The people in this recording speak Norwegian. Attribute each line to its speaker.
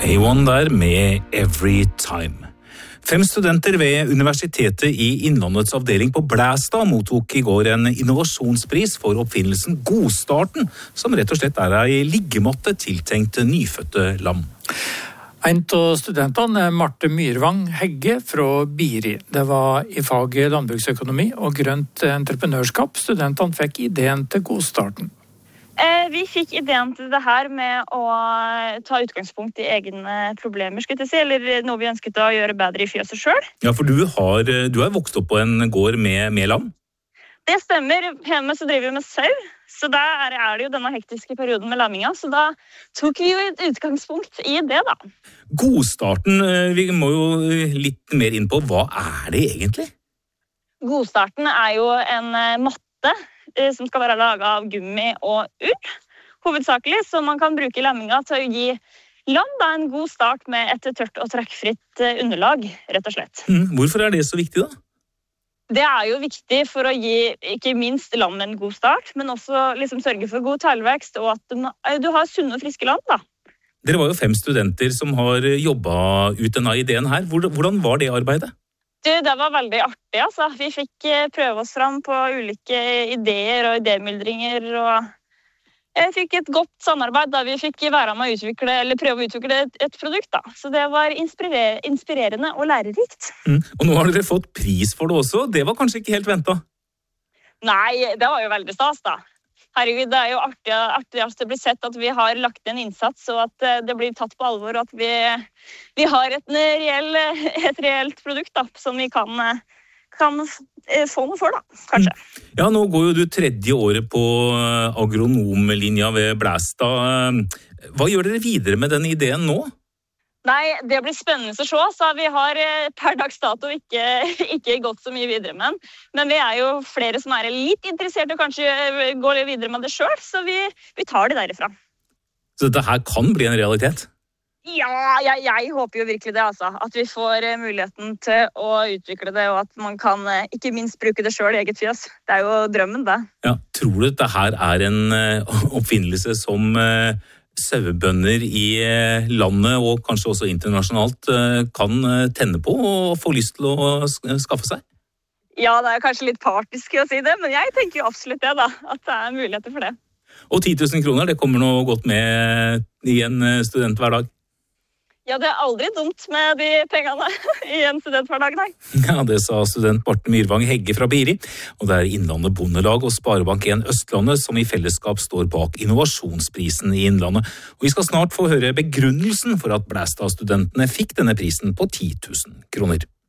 Speaker 1: A1 der med Every Time. 5 studenter ved Universitetet i Innlandets avdeling på Blæstad mottok i går en innovasjonspris for oppfinnelsen Godstarten, som rett og slett er en liggematte tiltenkt nyfødte lam.
Speaker 2: En av studentene er Marte Myrvang Hegge fra Biri. Det var i faget landbruksøkonomi og grønt entreprenørskap studentene fikk ideen til Godstarten.
Speaker 3: Vi fikk ideen til det her med å ta utgangspunkt i egne problemer, skulle jeg si, eller noe vi ønsket å gjøre bedre i fjøset selv.
Speaker 1: Ja, for du har vokst opp på en gård med lam?
Speaker 3: Det stemmer. Hjemme så driver vi med sau, så da er det jo denne hektiske perioden med lamminga, så da tok vi jo et utgangspunkt i det da.
Speaker 1: Godstarten, vi må jo litt mer inn på, hva er det egentlig?
Speaker 3: Godstarten er jo en matte som skal være laget av gummi og ull, hovedsakelig, så man kan bruke lamminga til å gi lam en god start med et tørt og trekkfritt underlag, rett og slett.
Speaker 1: Hvorfor er det så viktig da?
Speaker 3: Det er jo viktig for å gi ikke minst lam en god start, men også sørge for god tilvekst og at du har sunne og friske lam da.
Speaker 1: Dere var jo 5 studenter som har jobbet ut denne ideen her. Hvordan var det arbeidet?
Speaker 3: Det var veldig artig, altså. Vi fikk prøve oss fram på ulike ideer og idémyldringer, og jeg fikk et godt samarbeid da vi fikk være med å prøve å utvikle et produkt da. Så det var inspirerende og lærerikt.
Speaker 1: Og nå har dere fått pris for det også. Det var kanskje ikke helt ventet?
Speaker 3: Nei, det var jo veldig stas da. Herregud, det er jo artig at det blir sett at vi har lagt en innsats, og at det blir tatt på alvor, og at vi har et reelt produkt da, som vi kan få noe for da, kanskje.
Speaker 1: Ja, nå går jo du 3. året på agronomlinja ved Blæstad. Hva gjør dere videre med den ideen nå?
Speaker 3: Nei, det blir spennende å se, så vi har per dags dato ikke gått så mye videre med den. Men vi er jo flere som er litt interessert og kanskje går litt videre med det selv, så vi tar det derifra.
Speaker 1: Så dette her kan bli en realitet?
Speaker 3: Ja, jeg håper jo virkelig det, altså. At vi får muligheten til å utvikle det, og at man kan ikke minst bruke det selv i eget fjøs. Det er jo drømmen, det.
Speaker 1: Ja, tror du dette her er en oppfinnelse som sauebønder i landet og kanskje også internasjonalt kan tenne på og få lyst til å skaffe seg?
Speaker 3: Ja, det er kanskje litt partisk å si det, men jeg tenker jo absolutt det da, at det er muligheter for det.
Speaker 1: Og 10 000 kroner, det kommer noe godt med i en student hver dag?
Speaker 3: Ja, det er aldri dumt med de pengene i en studenthverdag, nei.
Speaker 1: Ja, det sa student Marte Myrvang Hegge fra Biri, og det er Innlandet Bondelag og Sparebank 1 Østlandet som i fellesskap står bak innovasjonsprisen i Innlandet. Og vi skal snart få høre begrunnelsen for at Blæstad-studentene fikk denne prisen på 10 000 kroner.